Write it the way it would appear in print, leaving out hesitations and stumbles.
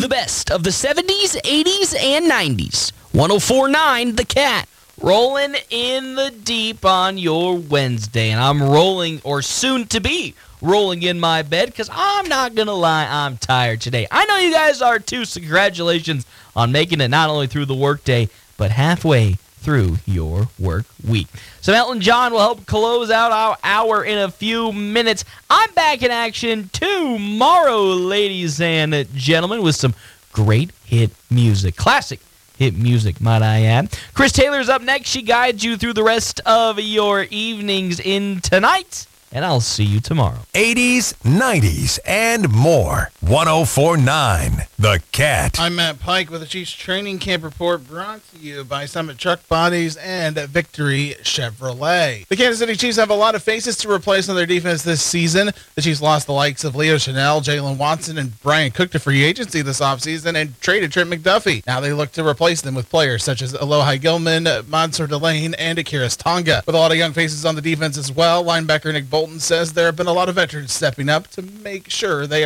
The best of the 70s, 80s, and 90s. 104.9 The Cat. Rolling in the deep on your Wednesday. And I'm rolling, or soon to be, rolling in my bed because I'm not going to lie, I'm tired today. I know you guys are too, so congratulations on making it not only through the workday, but halfway through your work week. So Elton John will help close out our hour in a few minutes. I'm back in action tomorrow, ladies and gentlemen, with some great hit music. Classic hit music, might I add. Chris Taylor's up next. She guides you through the rest of your evenings in tonight, and I'll see you tomorrow. 80s, 90s, and more. 104.9 The Cat. I'm Matt Pike with the Chiefs Training Camp Report, brought to you by Summit Truck Bodies and Victory Chevrolet. The Kansas City Chiefs have a lot of faces to replace on their defense this season. The Chiefs lost the likes of Leo Chanel, Jalen Watson, and Brian Cook to free agency this offseason and traded Trent McDuffie. Now they look to replace them with players such as Alohi Gilman, Mansour Delane, and Akiris Tonga. With a lot of young faces on the defense as well, linebacker Nick Bolton says there have been a lot of veterans stepping up to make sure they